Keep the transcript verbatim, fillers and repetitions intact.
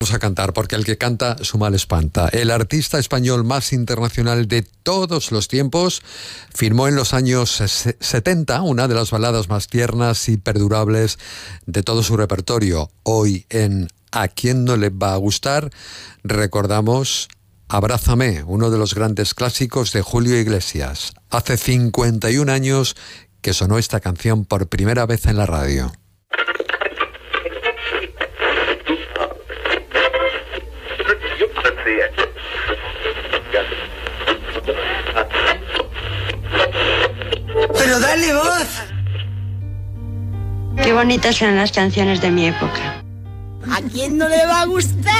Vamos a cantar, porque el que canta su mal espanta. El artista español más internacional de todos los tiempos firmó en los años setenta una de las baladas más tiernas y perdurables de todo su repertorio. Hoy en ¿A quién no le va a gustar? Recordamos Abrázame, uno de los grandes clásicos de Julio Iglesias. Hace cincuenta y un años que sonó esta canción por primera vez en la radio. ¡Pero dale voz! Qué bonitas eran las canciones de mi época. ¿A quién no le va a gustar?